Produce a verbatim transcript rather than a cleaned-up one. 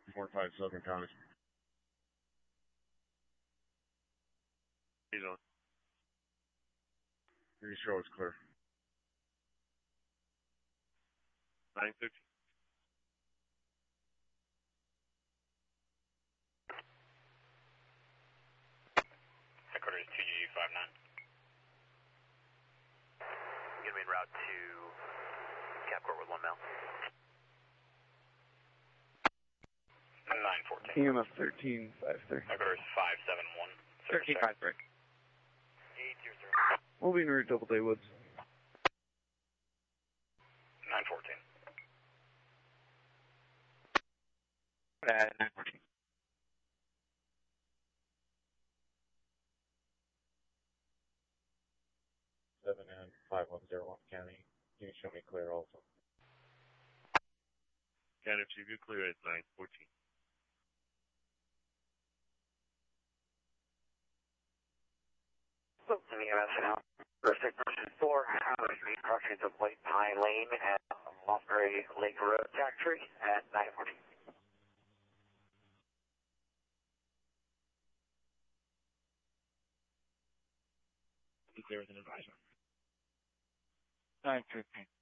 four five Southern County. He's on. Your show is clear. nine fifty. Headquarters two G five nine. Gonna be en route to Capcourt with one mile. nine fourteen. E M F thirteen five three. Headquarters five seven one. thirteen five three. eight zero zero. Moving route Doubleday Woods. nine fourteen. Uh, nine fourteen. seven and five one zero one County. Can you show me clear also? County Chief, you clear at nine fourteen. So, in the E M S now. First version four, crossing to White Pine Lane at Mossbury Lake Road Factory at nine fourteen. Be clear with an advisor. nine fifteen.